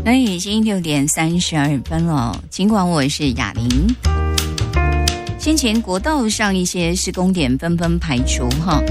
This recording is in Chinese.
那已经6:32了，尽管我是雅玲。先前国道上一些施工点纷纷排除哈。